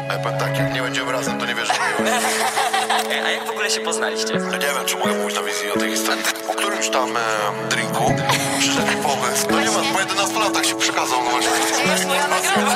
powiem tak, jak nie będziemy razem, to nie wiesz, że miłeś. A jak w ogóle się poznaliście? Ja nie wiem, czy mogę mówić na wizji o tej historii. Po którymś tam drinku przyszedł mi po